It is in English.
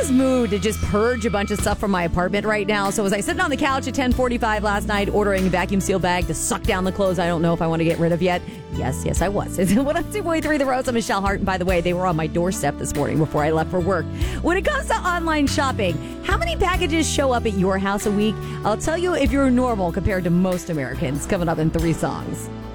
this mood to just purge a bunch of stuff from my apartment right now. So was I sitting on the couch at 10:45 last night ordering a vacuum seal bag to suck down the clothes I don't know if I want to get rid of yet? Yes, I was. It's 102.3 The Rose. I'm Michelle Hart. And by the way, they were on my doorstep this morning before I left for work. When it comes to online shopping, how many packages show up at your house a week? I'll tell you if you're normal compared to most Americans. Coming up in 3 songs.